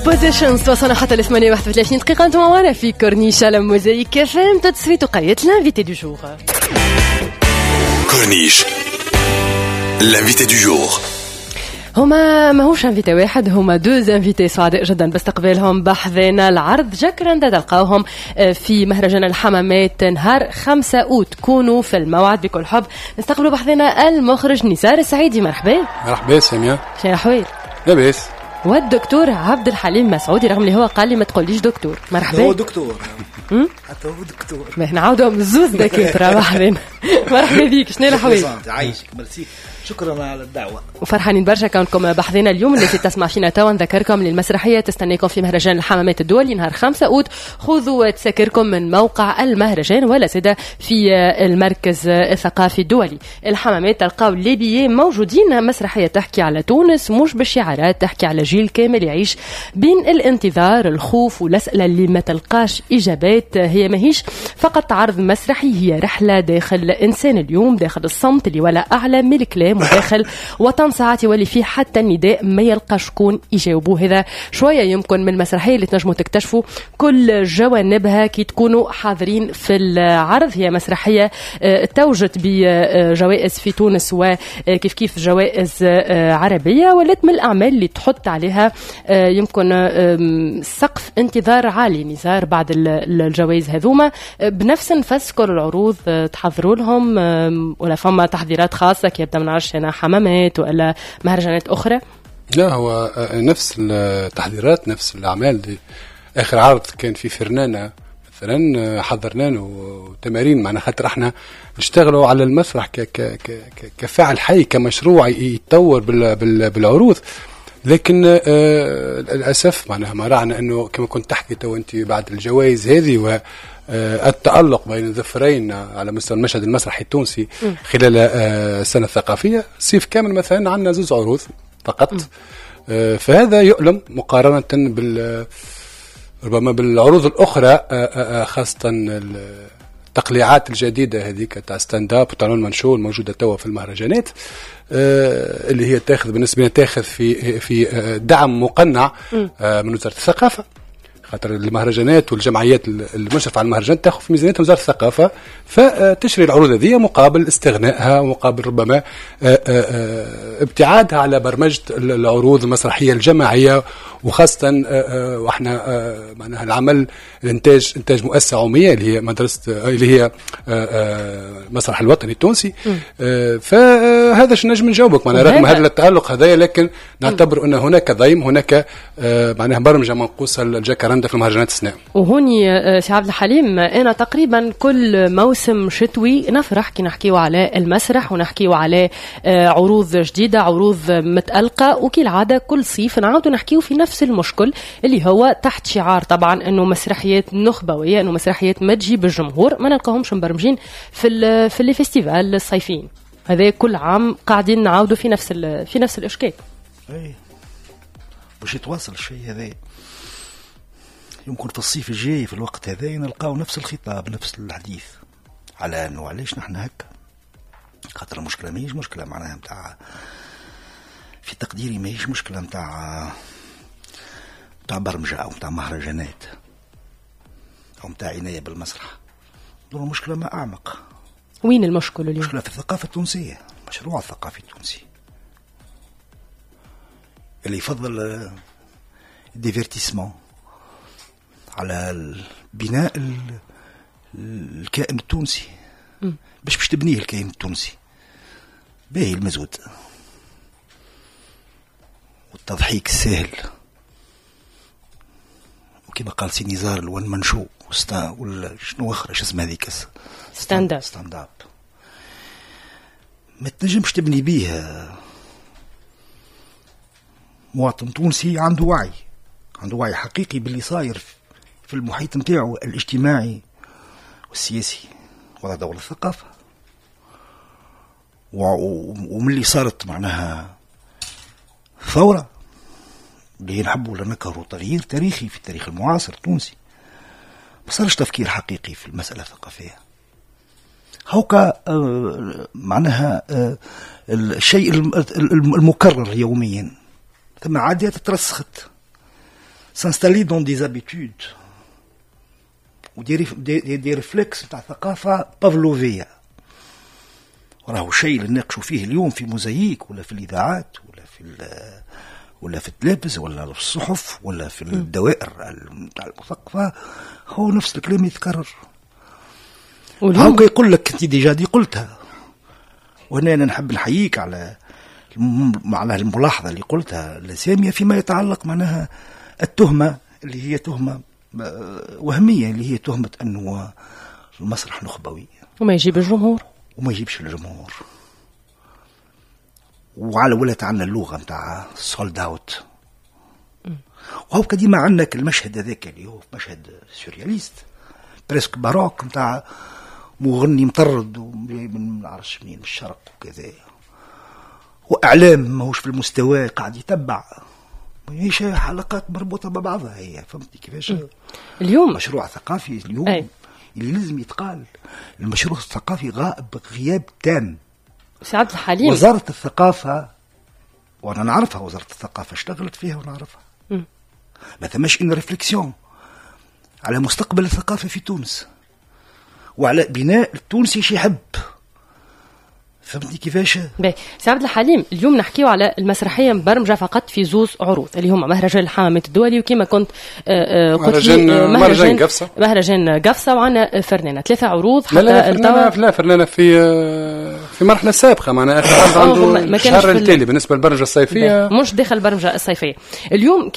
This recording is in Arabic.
بوزيشنز وصلنا حتى ل 38 دقيقة. انتم معنا في كورنيش على موزايك كفام. تدسويت وقريت لانفيتي دو جور. كورنيش لانفيتي دو جور. هما ماهوش انفيتي واحد، هما دوز انفيتي سعداء جدا باستقبالهم بحذنا العرض. جاكرندا تلقاوهم في مهرجان الحمامات نهار 5 أوت. كونوا في الموعد بكل حب. نستقبلوا بحذنا المخرج نزار السعيدي. مرحبا. مرحبا سامية. شنو الأحوال؟ لاباس. والدكتور عبد الحليم مسعودي، رغم اللي هو قال لي ما تقوليش دكتور. مرحبا. هو دكتور حتى هو دكتور. ما نعاودوا من زوز دكاتره بحذنا. مرحبا بيك. شنو الأحوال؟ عايشك. ميرسي، شكرا على الدعوة. وفرحانين برشا كونكم بحذنا اليوم. اللي تسمع فينا توا نذكركم ان المسرحيه تستنيكم في مهرجان الحمامات الدولي نهار 5 أوت. خذوا تذاكركم من موقع المهرجان ولا سيدا في المركز الثقافي الدولي. الحمامات تلقاو لي بيي موجودين. مسرحيه تحكي على تونس مش بالشعارات، تحكي على جيل كامل يعيش بين الانتظار، الخوف والاسئله اللي ما تلقاش اجابات. هي ماهيش فقط عرض مسرحي، هي رحله داخل انسان اليوم، داخل الصمت اللي ولا اعلى من الكلام، وداخل وطن ساعات يولي فيه حتى النداء ما يلقى شكون يجاوبوه. هذا شويه يمكن من المسرحيه اللي تنجموا تكتشفوا كل جوانبها كي تكونوا حاضرين في العرض. هي مسرحيه توجت بجوائز في تونس وكيف كيف جوائز عربيه، ولات من الاعمال اللي تحط عليها يمكن سقف انتظار عالي نزار بعد الجوائز هذوما. بنفس نفس كل العروض تحضروا لهم ولا فما تحضيرات خاصه كي يبدا من عرش هنا حمامات ولا مهرجانات أخرى؟ لا، هو نفس التحضيرات، نفس الأعمال دي. آخر عرض كان في فرنانة مثلا، حضرنا له تمارين معنا خاطر احنا نشتغلوا على المسرح كفاعل حي، كمشروع يتطور بالعروض. لكن للأسف معناها ما رأينا أنه كما كنت تحكي تو أنت بعد الجوائز هذه والتألق بين الظفرين على مستوى المشهد المسرحي التونسي خلال السنة الثقافية، صيف كامل مثلا عندنا 2 عروض فقط. فهذا يؤلم مقارنة ربما بالعروض الأخرى، خاصة التقليعات الجديدة هذيك تاع ستاند اب وتاع المنشو الموجودة توا في المهرجانات، اللي هي تاخذ بالنسبة لنا تاخذ في دعم مقنع من وزارة الثقافة، خاطر المهرجانات والجمعيات المشرفة على المهرجان تاخذ في ميزانية وزارة الثقافة، فتشري العروض هذه مقابل استغنائها ومقابل ربما ابتعادها على برمجة العروض المسرحية الجماعية، وخاصة واحنا معناها العمل الانتاج مؤسسة عمومية اللي هي مدرسة اللي هي المسرح الوطني التونسي. فهذا شو نجم نجاوبك معناها رغم هذا التألق هذايا، لكن نعتبر ان هناك ضيم، هناك معناها برمجة منقوصة الجاكرندا في المهرجانات السنة. وهوني سي عبد الحليم، انا تقريبا كل موسم شتوي نفرح كي نحكيو على المسرح ونحكيو على عروض جديدة، عروض متألقة، وكي العادة كل صيف نعاودو نحكيو في نفس المشكل اللي هو تحت شعار طبعا انه مسرحيات نخبوية، انه مسرحيات ما تجيب الجمهور، ما نلقاهمش مبرمجين في الفيستيفال الصيفيين. هذا كل عام قاعدين نعاودو في نفس الاشكال. اي باش يتواصل الشيء هذا، يمكن في الصيف الجاي في الوقت هذا نلقاو نفس الخطاب، نفس الحديث على انه علاش نحن هكا. خاطر المشكله ماهيش مشكله معناها نتاع، في تقديري ماهيش مشكله نتاع برمجه او نتاع مهرجانات او نتاع عنايه بالمسرح. دور المشكله ما اعمق. وين المشكله اليوم؟ المشكله في الثقافه التونسيه، المشروع الثقافي التونسي اللي يفضل الديفيرتيسمون على بناء الكائن التونسي. باش تبنيه الكائن التونسي باهي المزود والتضحيك السهل، وكما قال سي نزار الون منشو شنو اخر ايش اسمها هذيك ستاند اب، ما تنجمش تبني بيه مواطن تونسي عنده وعي حقيقي باللي صاير في المحيط نتاعو الاجتماعي والسياسي وضع دولة الثقافة، ومن اللي صارت معناها ثورة اللي نحبوا ولا نكرهوا تغيير تاريخي في التاريخ المعاصر التونسي، ما صارش تفكير حقيقي في المسألة الثقافية. هوكا معناها الشيء المكرر يوميا، ثم عادات ترسخت s'installer dans des habitudes ودي ريفلكس بتاع ثقافة بافلوفية. راهو شيء اللي نناقشوا فيه اليوم في موزايك ولا في الإذاعات ولا في التلفز ولا في الصحف ولا في الدوائر المثقفة، هو نفس الكلام يتكرر. هاو يقول لك انت ديجا دي قلتها، وهنا أنا نحب نحييك على الملاحظة اللي قلتها لسامية فيما يتعلق معناها التهمة اللي هي تهمة وهمية، اللي هي تهمة أنه المسرح نخبوي وما يجيب الجمهور وما يجيبش الجمهور، وعلى ولات عنا اللغة متاع سولد اوت. وهو كديما عندك المشهد هذاك اللي هو مشهد سورياليست بريسك باروك متاع مغني مطرد من عرش منين من الشرق وكذا، وإعلام ماهوش في المستوى قاعد يتبع، هيش حلقات مربوطة ببعضها هي، فهمتي كيفاش؟ اليوم مشروع ثقافي اليوم اللي لازم يتقال، المشروع الثقافي غائب غياب تام. سعد الحليم وزارة الثقافة، وانا نعرفها وزارة الثقافة اشتغلت فيها ونعرفها، ما ثماش ان ريفليكسيون على مستقبل الثقافة في تونس وعلى بناء التونسي شي يحب، فهمتني كيفاش؟ سعد الحليم اليوم نحكيو على المسرحيه مبرمجه فقط في زوز عروض اللي هما مهرجان الحمامات الدولي، وكما كنت قلت مهرجان قفصه، وعندنا فرنانه 3 عروض حتى لا فرنانه في مرحله سابقه، معناها عنده شهر التالي بالنسبه للبرمجه الصيفيه، مش داخل البرمجه الصيفيه. اليوم